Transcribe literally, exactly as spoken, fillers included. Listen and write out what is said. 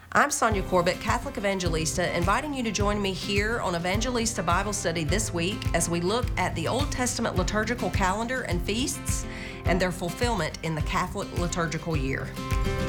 I'm Sonia Corbett, Catholic Evangelista, inviting you to join me here on Evangelista Bible Study this week as we look at the Old Testament liturgical calendar and feasts and their fulfillment in the Catholic liturgical year.